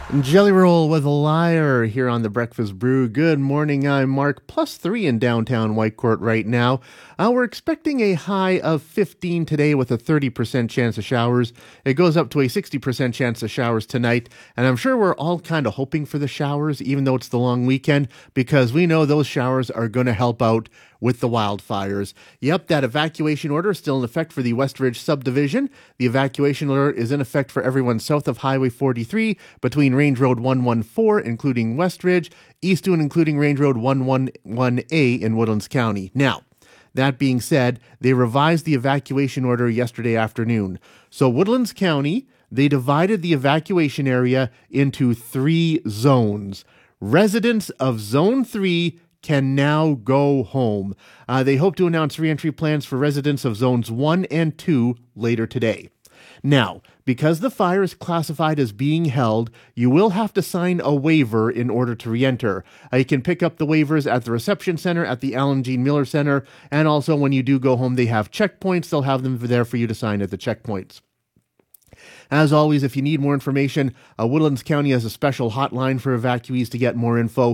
Jelly Roll with a Liar here on the Breakfast Brew. Good morning, I'm Mark. +3 in downtown Whitecourt right now. We're expecting a high of 15 today with a 30% chance of showers. It goes up to a 60% chance of showers tonight. And I'm sure we're all kind of hoping for the showers, even though it's the long weekend, because we know those showers are going to help out with the wildfires. Yep, that evacuation order is still in effect for the Westridge subdivision. The evacuation order is in effect for everyone south of Highway 43 between Range Road 114, including Westridge, Eastwood, including Range Road 111A in Woodlands County. Now, that being said, they revised the evacuation order yesterday afternoon. So Woodlands County, they divided the evacuation area into 3 zones. Residents of Zone 3 can now go home. They hope to announce reentry plans for residents of Zones 1 and 2 later today. Now, because the fire is classified as being held, you will have to sign a waiver in order to reenter. You can pick up the waivers at the reception center, at the Alan Jean Miller Center, and also when you do go home, they have checkpoints. They'll have them there for you to sign at the checkpoints. As always, if you need more information, Woodlands County has a special hotline for evacuees to get more info,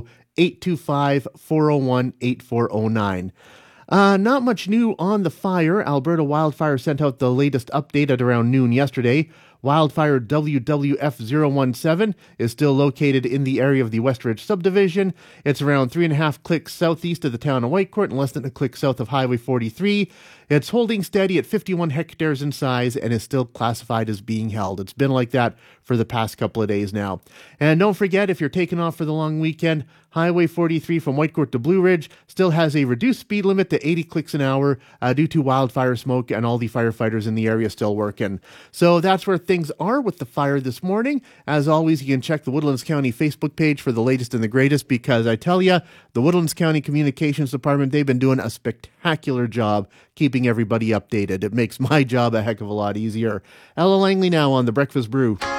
825-401-8409. Not much new on the fire. Alberta Wildfire sent out the latest update at around noon yesterday. Wildfire WWF017 is still located in the area of the Westridge subdivision. It's around 3.5 clicks southeast of the town of Whitecourt and less than a click south of Highway 43. It's holding steady at 51 hectares in size and is still classified as being held. It's been like that for the past couple of days now. And don't forget, if you're taking off for the long weekend, Highway 43 from Whitecourt to Blue Ridge still has a reduced speed limit to 80 clicks an hour due to wildfire smoke and all the firefighters in the area still working. So that's where things are with the fire this morning. As always, you can check the Woodlands County Facebook page for the latest and the greatest, because I tell you, the Woodlands County Communications Department, they've been doing a spectacular job keeping everybody updated. It makes my job a heck of a lot easier. Ella Langley now on the Breakfast Brew.